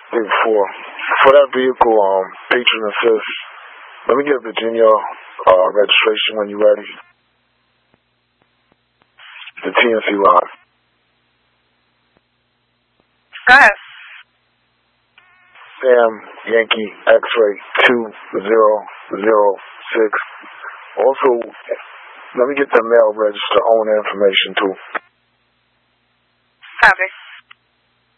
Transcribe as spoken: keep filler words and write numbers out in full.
day before. For that vehicle, um, patron assist, let me get Virginia uh, registration when you're ready. The T N C line. Go ahead. Sam Yankee X-ray two zero zero six. Also, let me get the mail register owner information too. Copy.